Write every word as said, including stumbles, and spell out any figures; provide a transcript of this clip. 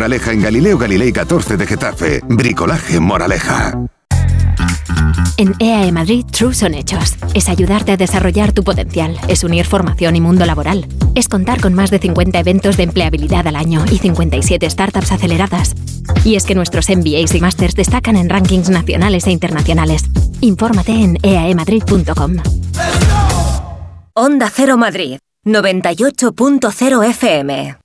Moraleja en Galileo Galilei catorce de Getafe. Bricolaje Moraleja. En E A E Madrid, True son hechos. Es ayudarte a desarrollar tu potencial. Es unir formación y mundo laboral. Es contar con más de cincuenta eventos de empleabilidad al año y cincuenta y siete startups aceleradas. Y es que nuestros M B As y Masters destacan en rankings nacionales e internacionales. Infórmate en e a e madrid punto com. Onda Cero Madrid, noventa y ocho punto cero F M.